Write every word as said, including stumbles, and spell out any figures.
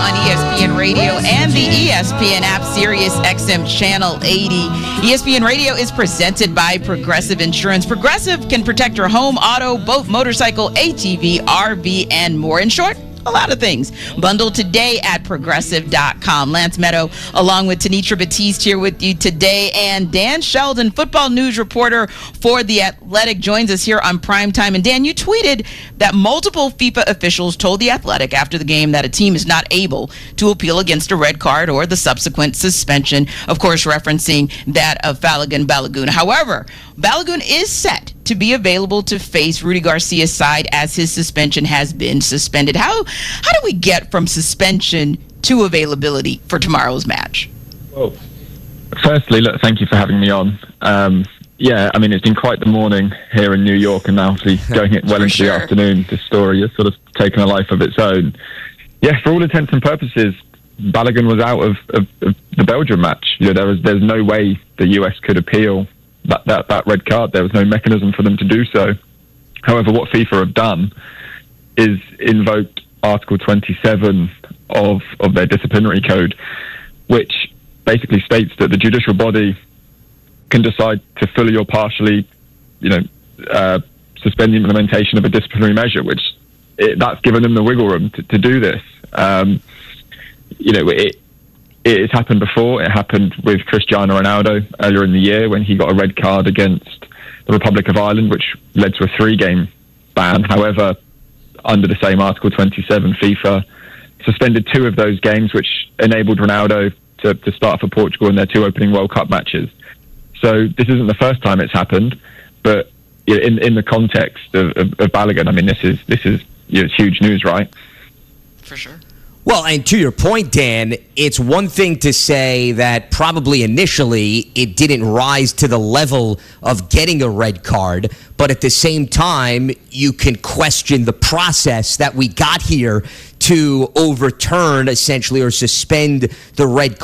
on E S P N Radio and the E S P N app, Sirius X M Channel eighty. E S P N Radio is presented by Progressive Insurance. Progressive can protect your home, auto, boat, motorcycle, A T V, R V, and more. In short, a lot of things. Bundle today at progressive dot com. Lance Meadow, along with Tanitra Batiste, here with you today. And Dan Sheldon, football news reporter for The Athletic, joins us here on Primetime. And Dan, you tweeted that multiple FIFA officials told The Athletic after the game that a team is not able to appeal against a red card or the subsequent suspension, of course, referencing that of Balogun Balogun. However, Balogun is set to be available to face Rudy Garcia's side as his suspension has been suspended. How how do we get from suspension to availability for tomorrow's match? Well, firstly, look, thank you for having me on. Um, yeah, I mean, it's been quite the morning here in New York, and now obviously going it well into sure. the afternoon, this story has sort of taken a life of its own. Yeah, for all intents and purposes, Balogun was out of, of, of the Belgium match. You know, there was there's no way the U S could appeal That, that that red card. There was no mechanism for them to do so. However, what FIFA have done is invoked Article twenty-seven of of their disciplinary code, which basically states that the judicial body can decide to fully or partially, you know, uh, suspend the implementation of a disciplinary measure, which it, that's given them the wiggle room to, to do this. Um, you know, it It has happened before. It happened with Cristiano Ronaldo earlier in the year when he got a red card against the Republic of Ireland, which led to a three-game ban. However, under the same Article twenty-seven, FIFA suspended two of those games, which enabled Ronaldo to, to start for Portugal in their two opening World Cup matches. So this isn't the first time it's happened, but in in the context of, of, of Balogun, I mean, this is this is you know, it's huge news, right? For sure. Well, and to your point, Dan, it's one thing to say that probably initially it didn't rise to the level of getting a red card, but at the same time, you can question the process that we got here to overturn, essentially, or suspend the red